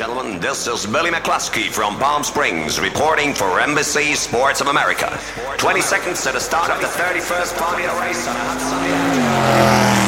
gentlemen, this is Billy McCluskey from Palm Springs reporting for Embassy Sports of America. 20 seconds to the start of the 31st Formula race on a hot sunny afternoon.